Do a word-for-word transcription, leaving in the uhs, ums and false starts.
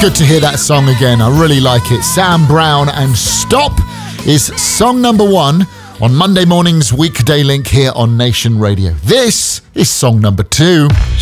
good to hear that song again. I really like it. Sam Brown and Stop is song number one on Monday morning's Weekday Link here on Nation Radio. This is song number two.